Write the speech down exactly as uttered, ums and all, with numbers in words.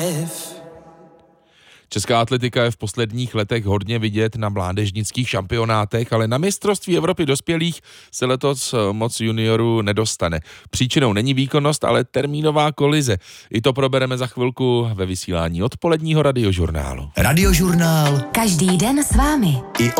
Česká atletika je v posledních letech hodně vidět na mládežnických šampionátech, ale na mistrovství Evropy dospělých se letos moc juniorů nedostane. Příčinou není výkonnost, ale termínová kolize. I to probereme za chvilku ve vysílání odpoledního radiožurnálu. Radiožurnál. Každý den s vámi. I